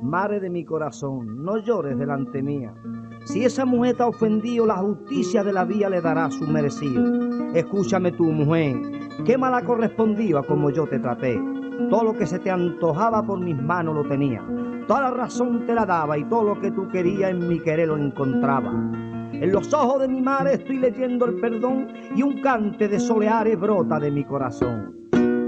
Madre de mi corazón, no llores delante mía. Si esa mujer te ha ofendido, la justicia de la vía le dará su merecido. Escúchame tú, mujer, qué mal ha correspondido a como yo te traté. Todo lo que se te antojaba por mis manos lo tenía. Toda la razón te la daba y todo lo que tú querías en mi querer lo encontraba. En los ojos de mi madre estoy leyendo el perdón y un cante de soleares brota de mi corazón.